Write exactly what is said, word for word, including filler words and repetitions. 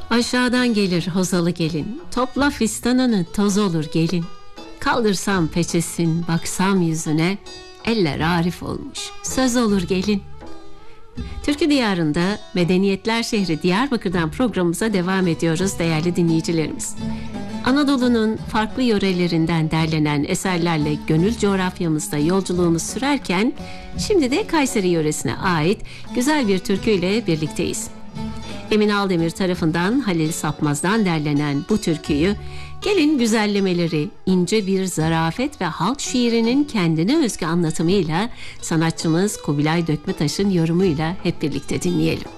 Aşağıdan gelir hozalı gelin, topla fistanını toz olur gelin. Kaldırsam peçesin, baksam yüzüne, eller arif olmuş, söz olur gelin. Türkü Diyarı'nda Medeniyetler Şehri Diyarbakır'dan programımıza devam ediyoruz değerli dinleyicilerimiz. Anadolu'nun farklı yörelerinden derlenen eserlerle gönül coğrafyamızda yolculuğumuz sürerken şimdi de Kayseri yöresine ait güzel bir türküyle birlikteyiz. Emin Aldemir tarafından Halil Sapmaz'dan derlenen bu türküyü gelin güzellemeleri, ince bir zarafet ve halk şiirinin kendine özgü anlatımıyla sanatçımız Kubilay Dökmetaş'ın yorumuyla hep birlikte dinleyelim.